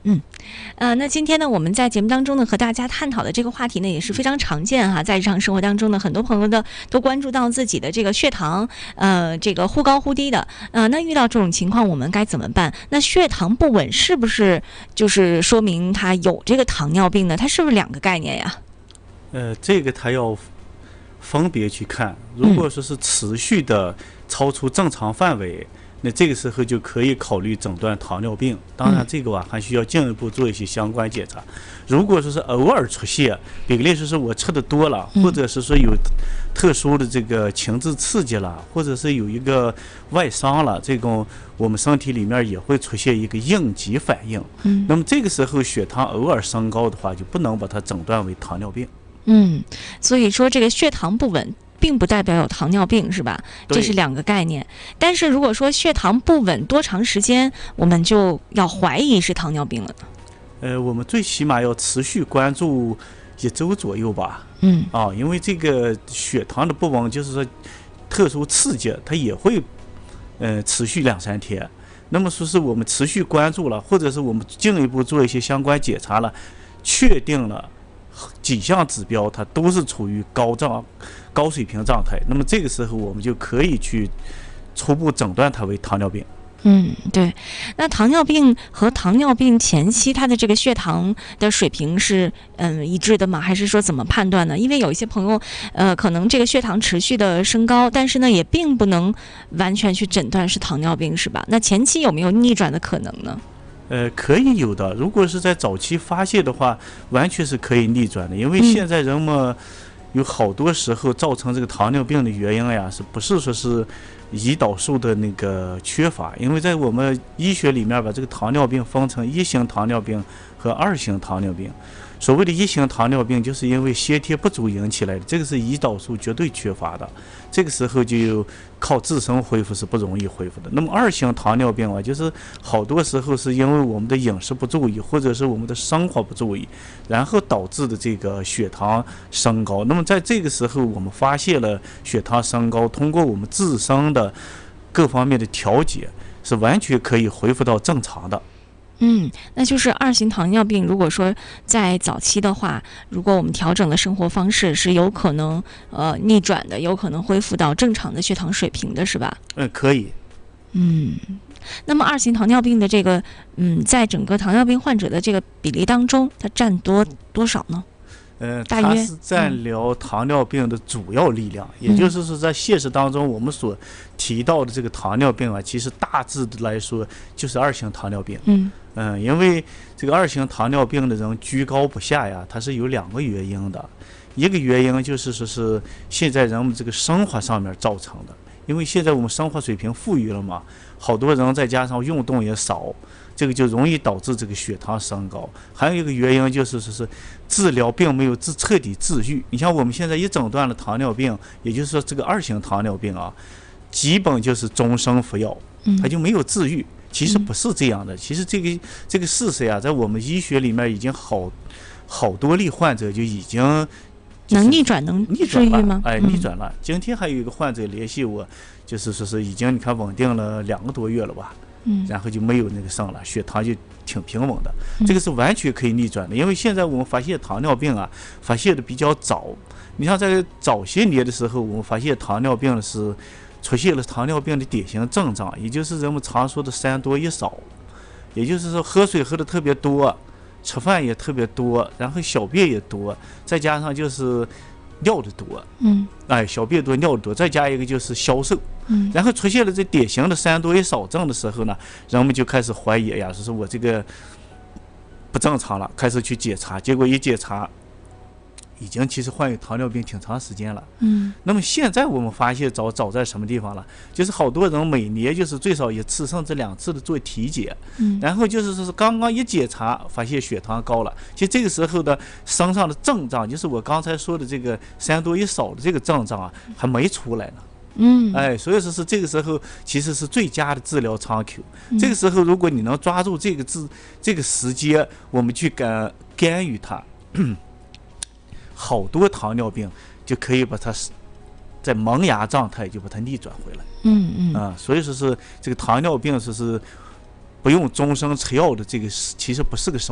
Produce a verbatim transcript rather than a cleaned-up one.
嗯，呃，那今天呢，我们在节目当中呢，和大家探讨的这个话题呢，也是非常常见哈，在日常生活当中呢，很多朋友的都关注到自己的这个血糖，呃，这个忽高忽低的，呃，那遇到这种情况，我们该怎么办？那血糖不稳是不是就是说明他有这个糖尿病呢？它是不是两个概念呀？ 呃，这个他要分别去看，如果说是持续的超出正常范围。嗯，那这个时候就可以考虑诊断糖尿病，当然这个啊还需要进一步做一些相关检查。如果说是偶尔出现，比例说是我吃的多了，或者是说有特殊的这个情志刺激了，或者是有一个外伤了，这种我们身体里面也会出现一个应激反应。嗯，那么这个时候血糖偶尔升高的话，就不能把它诊断为糖尿病。 嗯，所以说这个血糖不稳并不代表有糖尿病，是吧？这是两个概念。但是如果说血糖不稳多长时间，我们就要怀疑是糖尿病了呢？ 呃，我们最起码要持续关注一周左右吧。 嗯， 啊，因为这个血糖的不稳，就是说特殊刺激，它也会呃持续两三天。那么说是我们持续关注了，或者是我们进一步做一些相关检查了，确定了几项指标它都是处于高状高水平状态，那么这个时候我们就可以去初步诊断它为糖尿病。 嗯，对。那糖尿病和糖尿病前期它的这个血糖的水平是嗯一致的吗？还是说怎么判断呢？因为有一些朋友呃可能这个血糖持续的升高，但是呢也并不能完全去诊断是糖尿病，是吧？那前期有没有逆转的可能呢？ 呃，可以有的。如果是在早期发现的话，完全是可以逆转的。因为现在人们有好多时候造成这个糖尿病的原因呀，是不是说是胰岛素的那个缺乏？因为在我们医学里面把这个糖尿病分成一型糖尿病和二型糖尿病。所谓的一型糖尿病，就是因为先天不足引起来的，这个是胰岛素绝对缺乏的，这个时候就靠自身恢复是不容易恢复的。那么二型糖尿病啊，就是好多时候是因为我们的饮食不注意，或者是我们的生活不注意，然后导致的这个血糖升高。那么在这个时候，我们发现了血糖升高，通过我们自身的各方面的调节，是完全可以恢复到正常的。 嗯，那就是二型糖尿病，如果说在早期的话，如果我们调整了生活方式，是有可能呃逆转的，有可能恢复到正常的血糖水平的，是吧？ 嗯，可以。 嗯，那么二型糖尿病的这个嗯，在整个糖尿病患者的这个比例当中，它占多多少呢？ 呃，它是占了糖尿病的主要力量，嗯、也就是说，在现实当中，我们所提到的这个糖尿病啊，其实大致的来说就是二型糖尿病。嗯嗯、呃，因为这个二型糖尿病的人居高不下呀，它是有两个原因的，一个原因就是说是现在人们这个生活上面造成的，因为现在我们生活水平富裕了嘛，好多人再加上运动也少。这个就容易导致这个血糖升高。还有一个原因就是说是治疗并没有治彻底治愈。你像我们现在一诊断了糖尿病，也就是说这个二型糖尿病啊，基本就是终生服药，它就没有治愈。其实不是这样的，其实这个这个事实呀，在我们医学里面已经好好多例患者就已经能逆转，能治愈吗？ 哎，逆转了。今天还有一个患者联系我，就是说是已经你看稳定了两个多月了吧。嗯，然后就没有那个上了，血糖就挺平稳的，这个是完全可以逆转的。因为现在我们发现糖尿病啊，发现的比较早。你像在早些年的时候，我们发现糖尿病是出现了糖尿病的典型症状，也就是人们常说的三多一少，也就是说喝水喝的特别多，吃饭也特别多，然后小便也多，再加上就是尿的多，嗯，哎，小便多，尿的多，再加一个就是消瘦，嗯，然后出现了这典型的三多一少症的时候呢，人们就开始怀疑呀，说是我这个不正常了，开始去检查，结果一检查，已经其实患有糖尿病挺长时间了，嗯，那么现在我们发现早早在什么地方了？就是好多人每年就是最少一次甚至两次的做体检，嗯，然后就是说是刚刚一检查发现血糖高了，其实这个时候的身上的症状，就是我刚才说的这个三多一少的这个症状啊，还没出来呢。嗯，哎，所以说是这个时候其实是最佳的治疗苍 Q。嗯、这个时候，如果你能抓住这个治这个时间，我们去干干预它，好多糖尿病就可以把它在萌芽状态就把它逆转回来。嗯嗯啊，所以说是这个糖尿病说是不用终生吃药的这个其实不是个什么。